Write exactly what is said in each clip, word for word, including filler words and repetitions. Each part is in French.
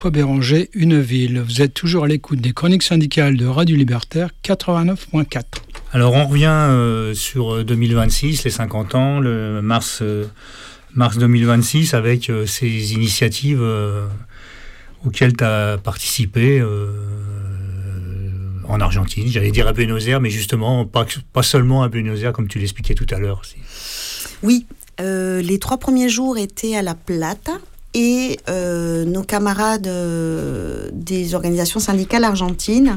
Béranger, une ville. Vous êtes toujours à l'écoute des chroniques syndicales de Radio Libertaire quatre-vingt-neuf point quatre. Alors on revient euh, sur deux mille vingt-six, les cinquante ans, le mars, euh, mars deux mille vingt-six, avec euh, ces initiatives euh, auxquelles tu as participé euh, en Argentine. J'allais dire à Buenos Aires, mais justement pas, pas seulement à Buenos Aires, comme tu l'expliquais tout à l'heure. Aussi. Oui, euh, les trois premiers jours étaient à La Plata. Et euh, nos camarades euh, des organisations syndicales argentines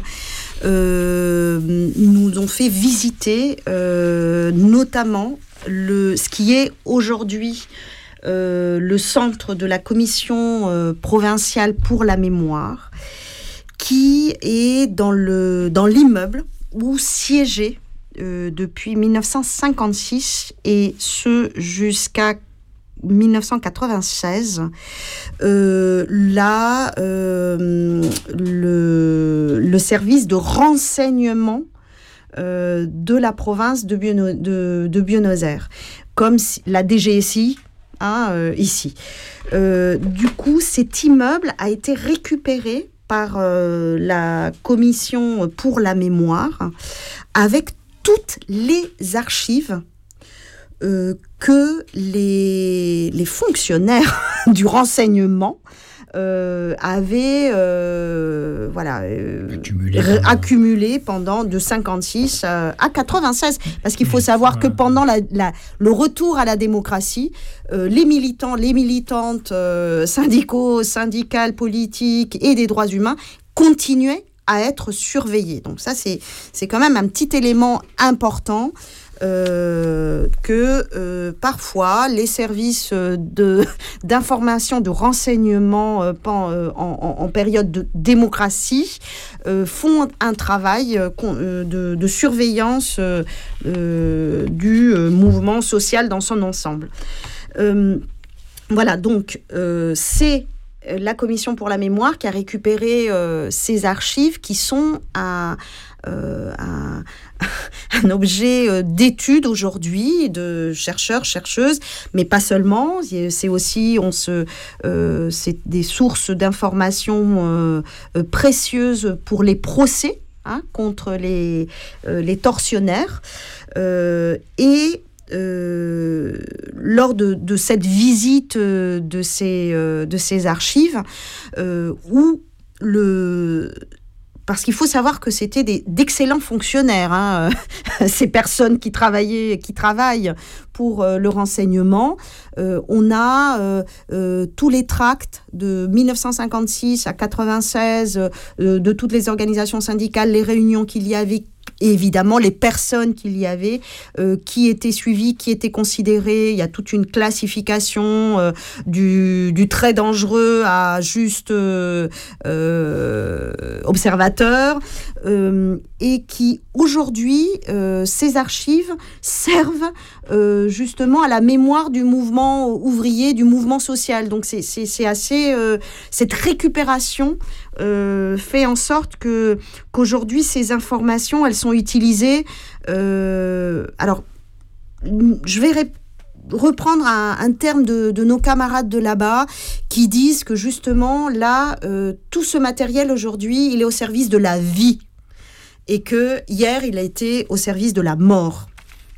euh, nous ont fait visiter euh, notamment le, ce qui est aujourd'hui euh, le centre de la commission euh, provinciale pour la mémoire, qui est dans, le, dans l'immeuble où siégeait euh, depuis dix-neuf cent cinquante-six et ce jusqu'à dix-neuf cent quatre-vingt-seize, euh, là, euh, le, le service de renseignement euh, de la province de, Bueno, de, de Buenos Aires, comme si, la D G S I, hein, euh, ici. Euh, du coup, cet immeuble a été récupéré par euh, la commission pour la mémoire avec toutes les archives Euh, que les, les fonctionnaires du renseignement euh, avaient euh, voilà, euh, accumulé, r- pendant... accumulé pendant de cinquante-six euh, à quatre-vingt-seize. Parce qu'il faut savoir que pendant la, la, le retour à la démocratie, euh, les militants, les militantes euh, syndicaux, syndicales, politiques et des droits humains continuaient à être surveillés. Donc ça, c'est, c'est quand même un petit élément important. Euh, que euh, parfois les services de, d'information, de renseignement euh, en, en, en période de démocratie euh, font un travail euh, de, de surveillance euh, euh, du euh, mouvement social dans son ensemble. Euh, voilà, donc euh, c'est la Commission pour la mémoire qui a récupéré euh, ces archives qui sont à Euh, un, un objet euh, d'étude aujourd'hui de chercheurs, chercheuses, mais pas seulement. C'est aussi, on se, euh, c'est des sources d'informations euh, euh, précieuses pour les procès hein, contre les, euh, les tortionnaires. Euh, et Euh, lors de, de cette visite euh, de, ces, euh, de ces archives, euh, où le... Parce qu'il faut savoir que c'était des, d'excellents fonctionnaires, hein, ces personnes qui travaillaient, qui travaillent pour euh, le renseignement. Euh, on a euh, euh, tous les tracts de dix-neuf cent cinquante-six à quatre-vingt-seize, euh, de toutes les organisations syndicales, les réunions qu'il y avait, et évidemment les personnes qu'il y avait, euh, qui étaient suivies, qui étaient considérées. Il y a toute une classification euh, du, du très dangereux à juste euh, euh, observateur, euh, et qui aujourd'hui, euh, ces archives servent euh, justement à la mémoire du mouvement ouvrier, du mouvement social. Donc c'est, c'est, c'est assez... Euh, cette récupération euh, fait en sorte que, qu'aujourd'hui, ces informations, elles sont utilisées... Euh, alors, je vais répondre reprendre un, un terme de, de nos camarades de là-bas qui disent que justement, là, euh, tout ce matériel aujourd'hui, il est au service de la vie et que hier, il a été au service de la mort.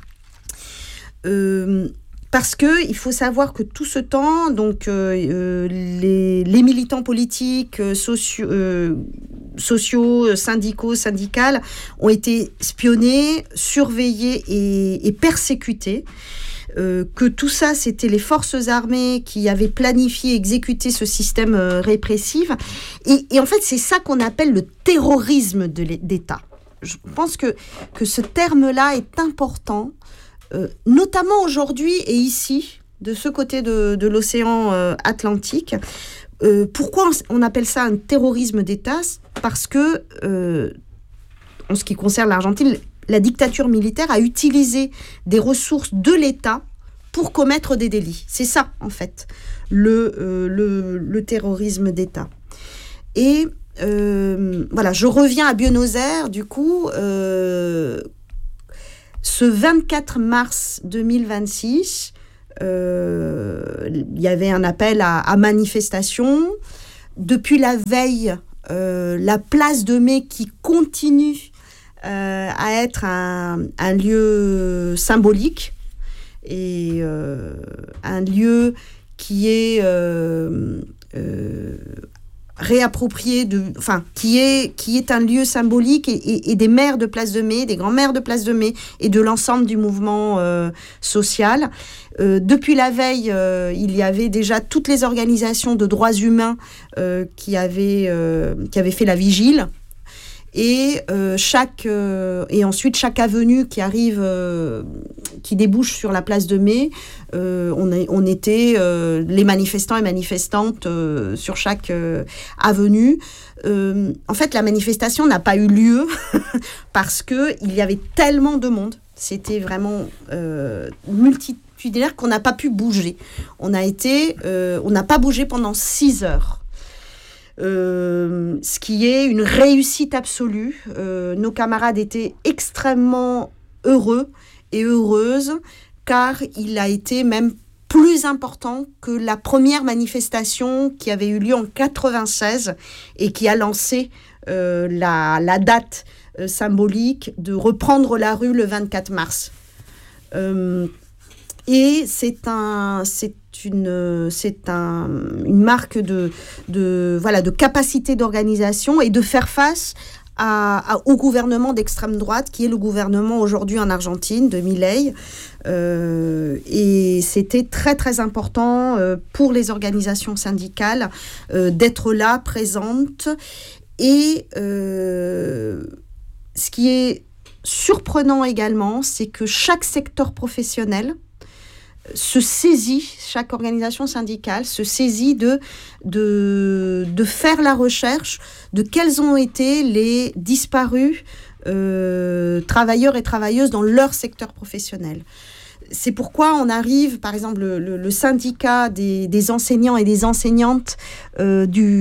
Euh, parce que il faut savoir que tout ce temps, donc euh, euh, les, les militants politiques, euh, sociaux, euh, sociaux, syndicaux, syndicales ont été espionnés, surveillés et, et persécutés. Euh, que tout ça, c'était les forces armées qui avaient planifié, exécuté ce système euh, répressif. Et, et en fait, c'est ça qu'on appelle le terrorisme de l'État. Je pense que, que ce terme-là est important, euh, notamment aujourd'hui et ici, de ce côté de, de l'océan euh, Atlantique. Euh, pourquoi on appelle ça un terrorisme d'État ? Parce que, euh, en ce qui concerne l'Argentine, la dictature militaire a utilisé des ressources de l'État pour commettre des délits. C'est ça, en fait, le, euh, le, le terrorisme d'État. Et euh, voilà, je reviens à Buenos Aires, du coup, euh, ce vingt-quatre mars deux mille vingt-six, euh, il y avait un appel à, à manifestation. depuis la veille, euh, la place de Mai qui continue euh, à être un, un lieu symbolique et euh, un lieu qui est euh, euh, réapproprié, de, enfin, qui est, qui est un lieu symbolique et, et, et des maires de Place de Mai, des grands-maires de Place de Mai et de l'ensemble du mouvement euh, social. Euh, depuis la veille, euh, il y avait déjà toutes les organisations de droits humains euh, qui, avaient, euh, qui avaient fait la vigile. Et, euh, chaque, euh, et ensuite, chaque avenue qui arrive, euh, qui débouche sur la Place de Mai, euh, on, est, on était euh, les manifestants et manifestantes euh, sur chaque euh, avenue. Euh, en fait, la manifestation n'a pas eu lieu parce qu'il y avait tellement de monde. C'était vraiment euh, multitudinaire qu'on n'a pas pu bouger. On a été, euh, on n'a pas bougé pendant six heures. Euh, ce qui est une réussite absolue. Euh, nos camarades étaient extrêmement heureux et heureuses, car il a été même plus important que la première manifestation qui avait eu lieu en quatre-vingt-seize et qui a lancé euh, la, la date euh, symbolique de reprendre la rue le vingt-quatre mars. Euh, et c'est un... C'est Une, c'est un, une marque de, de, voilà, de capacité d'organisation et de faire face à, à, au gouvernement d'extrême droite, qui est le gouvernement aujourd'hui en Argentine, de Milei. Euh, et c'était très, très important euh, pour les organisations syndicales euh, d'être là, présentes. Et euh, ce qui est surprenant également, c'est que chaque secteur professionnel se saisit, chaque organisation syndicale se saisit de, de, de faire la recherche de quels ont été les disparus euh, travailleurs et travailleuses dans leur secteur professionnel. C'est pourquoi on arrive, par exemple, le, le, le syndicat des, des enseignants et des enseignantes euh,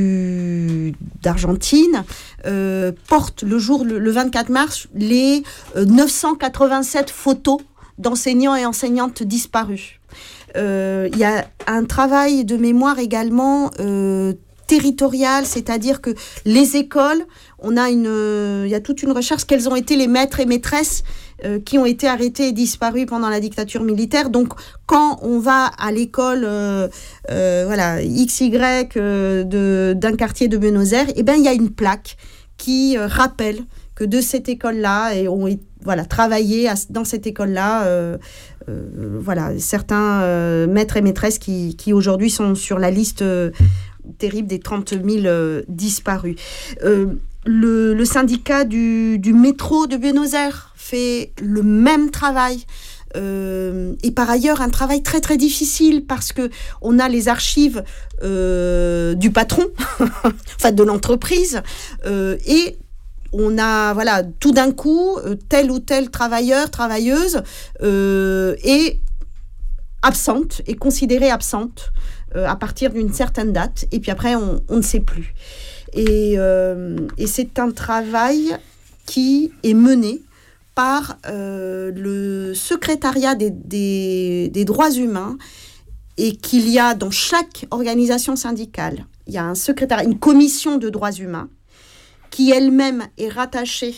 du, d'Argentine euh, porte le jour, le, le vingt-quatre mars, les euh, neuf cent quatre-vingt-sept photos d'enseignants et enseignantes disparus. Euh, il y a un travail de mémoire également euh, territorial, c'est-à-dire que les écoles, on a une, euh, il y a toute une recherche, quels ont été les maîtres et maîtresses euh, qui ont été arrêtés et disparus pendant la dictature militaire. Donc, quand on va à l'école, euh, euh, voilà, X Y euh, de, d'un quartier de Buenos Aires, eh ben, il y a une plaque qui euh, rappelle que de cette école-là, et ont voilà, travaillé à, dans cette école-là, euh, euh, voilà, certains euh, maîtres et maîtresses qui, qui aujourd'hui sont sur la liste euh, terrible des trente mille euh, disparus. Euh, le, le syndicat du, du métro de Buenos Aires fait le même travail. Euh, et par ailleurs, un travail très très difficile parce que on a les archives euh, du patron, enfin de l'entreprise, euh, et on a, voilà, tout d'un coup, tel ou tel travailleur, travailleuse euh, est absente, est considérée absente euh, à partir d'une certaine date. Et puis après, on, on ne sait plus. Et, euh, et c'est un travail qui est mené par euh, le secrétariat des, des, des droits humains et qu'il y a dans chaque organisation syndicale, il y a un secrétariat, une commission de droits humains qui elle-même est rattachée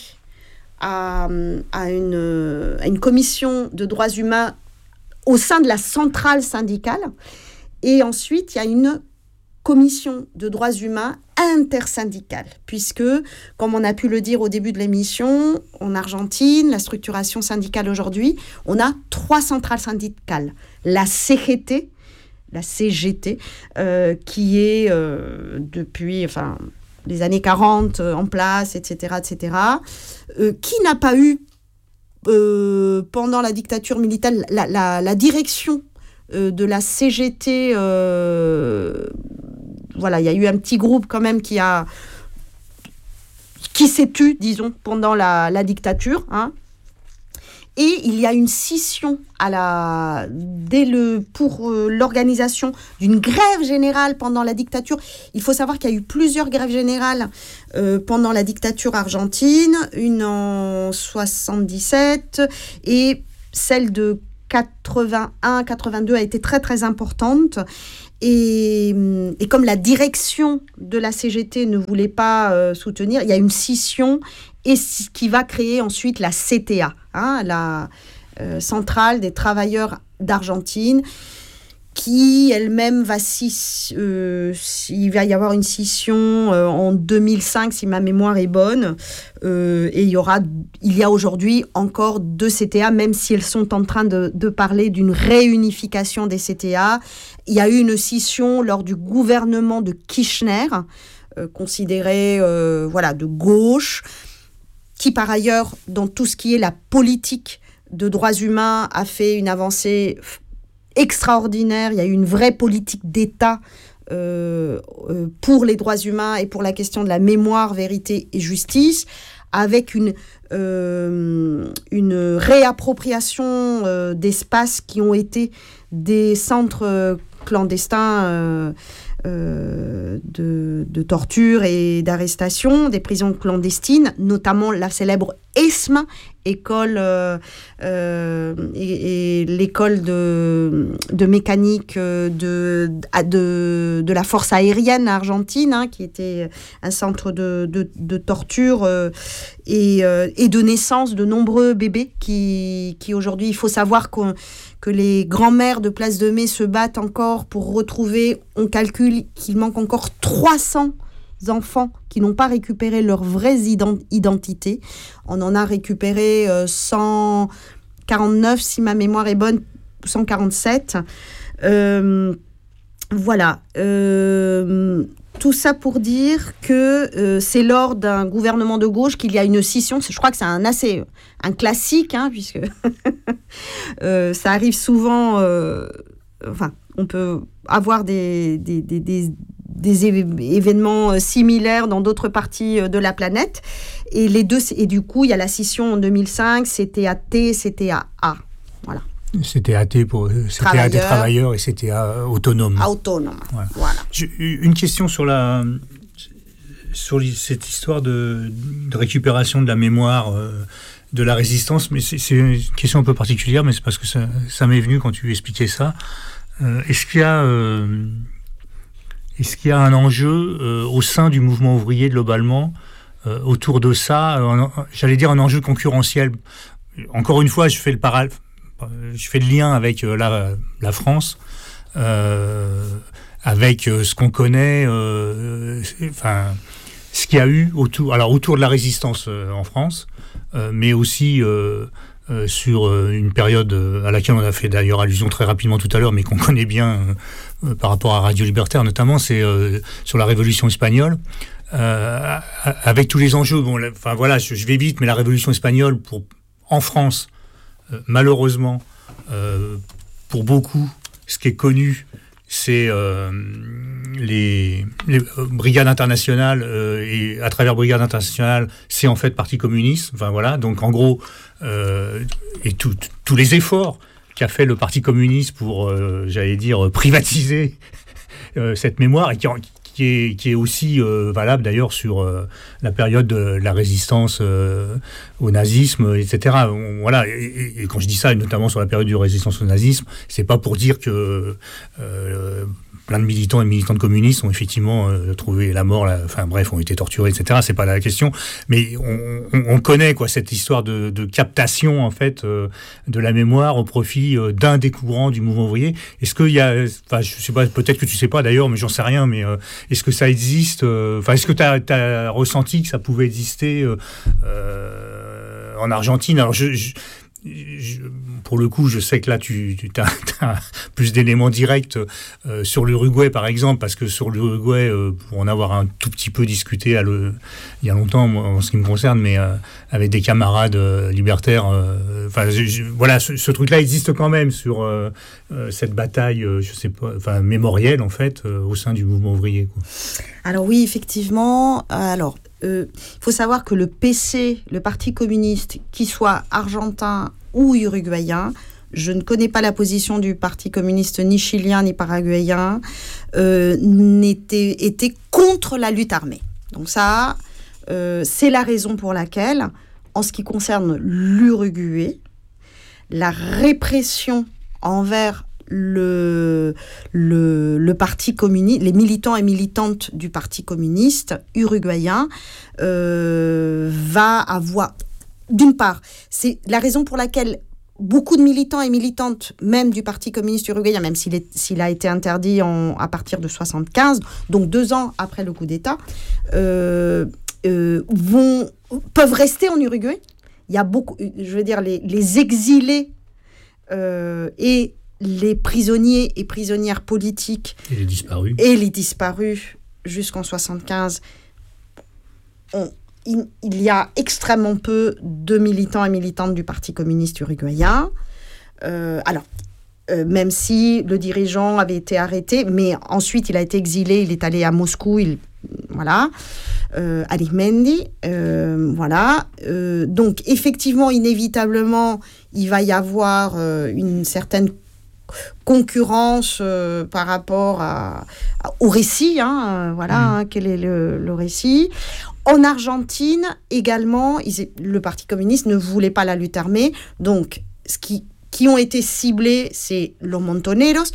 à, à, une, à une commission de droits humains au sein de la centrale syndicale. Et ensuite, il y a une commission de droits humains intersyndicale, puisque, comme on a pu le dire au début de l'émission, en Argentine, la structuration syndicale aujourd'hui, on a trois centrales syndicales. La C G T, la C G T, euh, qui est euh, depuis... enfin, les années quarante euh, en place, et cetera, et cetera, euh, qui n'a pas eu, euh, pendant la dictature militaire, la, la, la direction euh, de la C G T, euh, voilà, il y a eu un petit groupe quand même qui a, qui s'est tu, disons, pendant la, la dictature, hein. Et il y a une scission à la, dès le, pour euh, l'organisation d'une grève générale pendant la dictature. Il faut savoir qu'il y a eu plusieurs grèves générales euh, pendant la dictature argentine, une en soixante-dix-sept et celle de quatre-vingt-un quatre-vingt-deux a été très très importante. Et, et comme la direction de la C G T ne voulait pas euh, soutenir, il y a une scission et ce qui va créer ensuite la C T A, hein, la euh, Centrale des travailleurs d'Argentine, qui elle-même va sci- euh, il va y avoir une scission euh, en deux mille cinq si ma mémoire est bonne, euh, et il y aura il y a aujourd'hui encore deux C T A, même si elles sont en train de, de parler d'une réunification des C T A. Il y a eu une scission lors du gouvernement de Kirchner, euh, considéré euh, voilà de gauche, qui par ailleurs dans tout ce qui est la politique de droits humains a fait une avancée extraordinaire. Il y a eu une vraie politique d'État euh, euh, pour les droits humains et pour la question de la mémoire, vérité et justice, avec une, euh, une réappropriation euh, d'espaces qui ont été des centres euh, clandestins euh, euh, de, de torture et d'arrestation, des prisons clandestines, notamment la célèbre ESMA, école euh, euh, et, et l'école de, de mécanique de, de, de la force aérienne argentine, hein, qui était un centre de, de, de torture euh, et, euh, et de naissance de nombreux bébés qui, qui aujourd'hui, il faut savoir qu'on, que les grands-mères de Place de Mai se battent encore pour retrouver, on calcule qu'il manque encore trois cents enfants qui n'ont pas récupéré leur vraie ident- identité. On en a récupéré euh, cent quarante-neuf, si ma mémoire est bonne, cent quarante-sept. Euh, voilà. Euh, tout ça pour dire que euh, c'est lors d'un gouvernement de gauche qu'il y a une scission. Je crois que c'est un assez un classique, hein, puisque euh, ça arrive souvent. Euh, enfin, on peut avoir des des, des, des des événements similaires dans d'autres parties de la planète. Et, les deux, et du coup, il y a la scission en deux mille cinq, C T A T, C T A A. Voilà. C T A T pour C T A des travailleurs et C T A autonome. Autonome, voilà. voilà. Une question sur, la, sur cette histoire de, de récupération de la mémoire euh, de la résistance, mais c'est, c'est une question un peu particulière, mais c'est parce que ça, ça m'est venu quand tu expliquais ça. Euh, est-ce qu'il y a... Euh, Est-ce qu'il y a un enjeu euh, au sein du mouvement ouvrier globalement euh, autour de ça, euh, j'allais dire un enjeu concurrentiel. Encore une fois, je fais le paral, je fais le lien avec euh, la, la France, euh, avec euh, ce qu'on connaît, euh, enfin ce qu'il y a eu autour, alors autour de la résistance euh, en France, euh, mais aussi euh, Euh, sur euh, une période euh, à laquelle on a fait d'ailleurs allusion très rapidement tout à l'heure, mais qu'on connaît bien euh, par rapport à Radio Libertaire notamment, c'est euh, sur la Révolution espagnole, euh, avec tous les enjeux. Bon, enfin voilà, je, je vais vite, mais la Révolution espagnole, pour, en France, euh, malheureusement, euh, pour beaucoup, ce qui est connu, c'est euh, les, les brigades internationales euh, et à travers brigades internationales, c'est en fait Parti communiste. Enfin voilà, donc en gros, euh, et tous tout les efforts qu'a fait le Parti communiste pour, euh, j'allais dire, privatiser euh, cette mémoire et qui, qui est qui est aussi euh, valable d'ailleurs sur euh, la période de la résistance euh, au nazisme, et cetera. On, voilà. Et, et quand je dis ça, et notamment sur la période de résistance au nazisme, c'est pas pour dire que euh, plein de militants et militantes communistes ont effectivement euh, trouvé la mort, la, enfin bref, ont été torturés, et cetera. C'est pas la question, mais on, on, on connaît quoi cette histoire de, de captation en fait euh, de la mémoire au profit euh, d'un des courants du mouvement ouvrier. Est-ce qu'il y a, enfin je sais pas, peut-être que tu sais pas d'ailleurs, mais j'en sais rien, mais euh, est-ce que ça existe, enfin euh, est-ce que tu as ressenti que ça pouvait exister euh, euh, en Argentine? Alors je, je Je, pour le coup, je sais que là, tu, tu as plus d'éléments directs euh, sur l'Uruguay, par exemple, parce que sur l'Uruguay, euh, pour en avoir un tout petit peu discuté à le, il y a longtemps, moi, en ce qui me concerne, mais euh, avec des camarades euh, libertaires, enfin, euh, voilà, ce, ce truc-là existe quand même sur euh, euh, cette bataille, euh, je sais pas, enfin, mémorielle, en fait, euh, au sein du mouvement ouvrier, quoi. Alors oui, effectivement. Alors, il euh, faut savoir que le P C, le Parti communiste, qu'il soit argentin ou uruguayen, je ne connais pas la position du Parti communiste ni chilien ni paraguayen, euh, n'était, était contre la lutte armée. Donc ça, euh, c'est la raison pour laquelle, en ce qui concerne l'Uruguay, la répression envers le, le, le parti communiste, les militants et militantes du parti communiste uruguayen euh, va avoir, d'une part, c'est la raison pour laquelle beaucoup de militants et militantes, même du Parti communiste uruguayen, même s'il, est, s'il a été interdit en, à partir de soixante-quinze, donc deux ans après le coup d'État, euh, euh, vont, peuvent rester en Uruguay. Il y a beaucoup, je veux dire, les, les exilés euh, et les prisonniers et prisonnières politiques et les disparus, et les disparus jusqu'en soixante-quinze, ont il y a extrêmement peu de militants et militantes du Parti communiste uruguayen. Euh, alors, euh, même si le dirigeant avait été arrêté, mais ensuite il a été exilé, il est allé à Moscou, il, voilà, euh, Arismendi, euh, voilà. Euh, donc, effectivement, inévitablement, il va y avoir euh, une certaine concurrence euh, par rapport à, à, au récit, hein, euh, voilà, mmh. hein, quel est le, le récit. En Argentine, également, ils, le Parti communiste ne voulait pas la lutte armée. Donc, ce qui, qui ont été ciblés, c'est los montoneros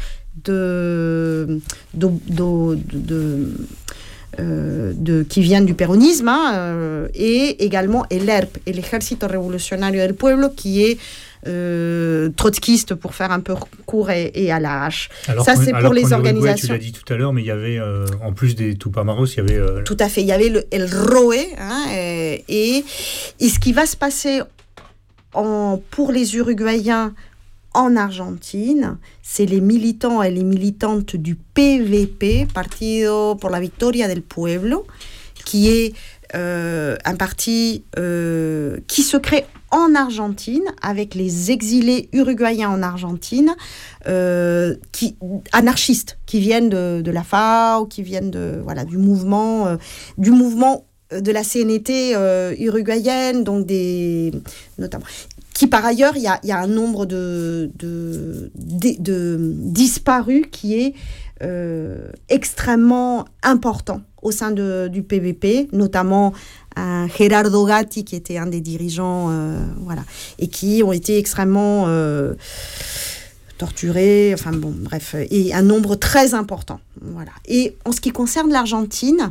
de, de, de, de, euh, de, qui viennent du péronisme, hein, euh, et également el E R P, el Ejército Revolucionario del Pueblo, qui est Euh, trotskiste pour faire un peu court et, et à la hache. Alors ça, c'est pour les Uruguay, organisations. Tu l'as dit tout à l'heure, mais il y avait, euh, en plus des Tupamaros, il y avait... Euh... Tout à fait, il y avait le el Roe, hein, et, et, et ce qui va se passer en, pour les Uruguayens en Argentine, c'est les militants et les militantes du P V P, Partido por la Victoria del Pueblo, qui est euh, un parti euh, qui se crée en Argentine, avec les exilés uruguayens en Argentine, euh, qui, anarchistes, qui viennent de, de la F A O, qui viennent de, voilà, du mouvement, euh, du mouvement de la C N T euh, uruguayenne, donc des, notamment, qui par ailleurs, il y a, y a un nombre de, de, de, de disparus qui est euh, extrêmement important au sein de, du P V P, notamment un Gerardo Gatti qui était un des dirigeants, euh, voilà, et qui ont été extrêmement euh, torturés, enfin bon, bref, et un nombre très important, voilà. Et en ce qui concerne l'Argentine,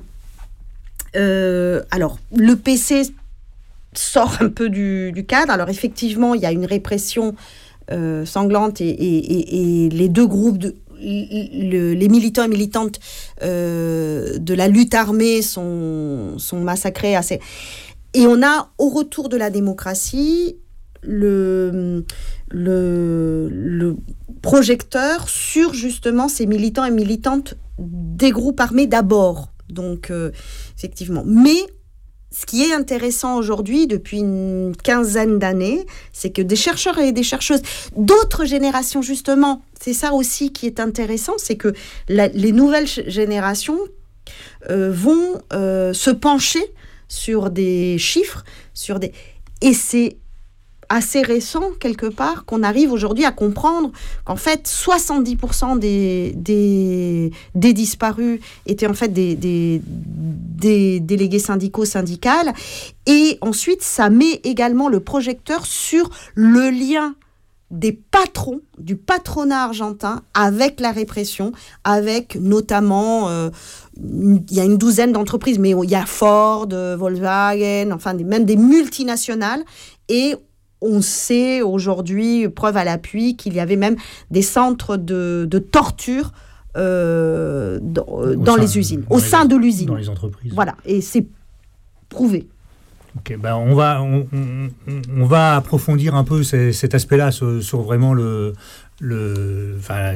euh, alors le P C sort un peu du, du cadre. Alors effectivement, il y a une répression euh, sanglante et, et, et, et les deux groupes de Le, les militants et militantes euh, de la lutte armée sont, sont massacrés. Assez... Et on a, au retour de la démocratie, le, le, le projecteur sur justement ces militants et militantes des groupes armés d'abord. Donc, euh, effectivement. Mais ce qui est intéressant aujourd'hui, depuis une quinzaine d'années, c'est que des chercheurs et des chercheuses d'autres générations, justement, c'est ça aussi qui est intéressant, c'est que la, les nouvelles générations euh, vont euh, se pencher sur des chiffres, sur des... et c'est assez récent, quelque part, qu'on arrive aujourd'hui à comprendre qu'en fait, soixante-dix pour cent des, des, des disparus étaient en fait des, des, des délégués syndicaux, syndicales. Et ensuite, ça met également le projecteur sur le lien des patrons, du patronat argentin avec la répression, avec notamment, euh, il y a une douzaine d'entreprises, mais il y a Ford, Volkswagen, enfin des, même des multinationales, et on sait aujourd'hui, preuve à l'appui, qu'il y avait même des centres de, de torture euh, dans, dans sein, les usines, au sein les, de l'usine. Dans les entreprises. Voilà, et c'est prouvé. Ok, ben on va on, on, on va approfondir un peu ces, cet aspect-là sur, sur vraiment le le enfin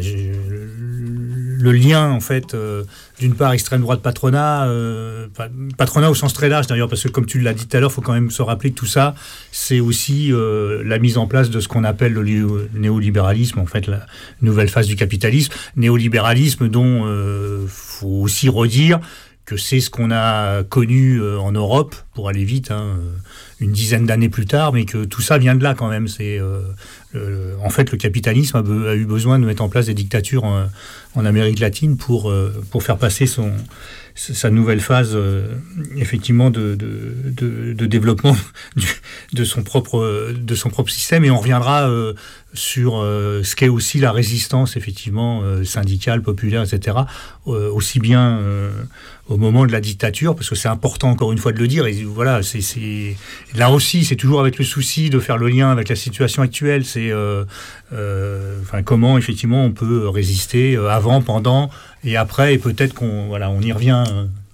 le, le lien en fait euh, d'une part extrême droite patronat euh, patronat au sens très large d'ailleurs, parce que comme tu l'as dit tout à l'heure, il faut quand même se rappeler que tout ça c'est aussi euh, la mise en place de ce qu'on appelle le néolibéralisme, en fait la nouvelle phase du capitalisme, néolibéralisme dont euh, faut aussi redire que c'est ce qu'on a connu euh, en Europe, pour aller vite, hein, une dizaine d'années plus tard, mais que tout ça vient de là quand même. C'est, euh, le, en fait, le capitalisme a, be, a eu besoin de mettre en place des dictatures en, en Amérique latine pour, euh, pour faire passer son, sa nouvelle phase, euh, effectivement, de, de, de, de développement du, de son propre, de son propre système. Et on reviendra euh, sur euh, ce qu'est aussi la résistance, effectivement, euh, syndicale, populaire, et cetera, euh, aussi bien euh, au moment de la dictature, parce que c'est important, encore une fois, de le dire. Et voilà, c'est, c'est... là aussi, c'est toujours avec le souci de faire le lien avec la situation actuelle. C'est euh, euh, enfin, comment, effectivement, on peut résister avant, pendant et après, et peut-être qu'on voilà, on y revient. Euh,